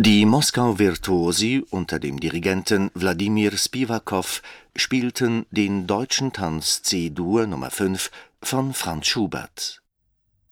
Die Moskau-Virtuosi unter dem Dirigenten Wladimir Spiwakow spielten den Deutschen Tanz C-Dur Nr. 5 von Franz Schubert